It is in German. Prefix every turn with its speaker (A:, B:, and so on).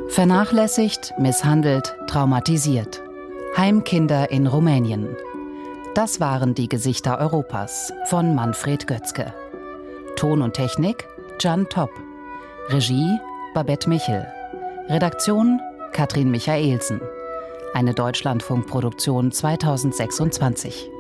A: Vernachlässigt, misshandelt, traumatisiert. Heimkinder in Rumänien. Das waren die Gesichter Europas von Manfred Götzke. Ton und Technik Can Topp. Regie Babette Michel. Redaktion Katrin Michaelsen. Eine Deutschlandfunkproduktion 2026.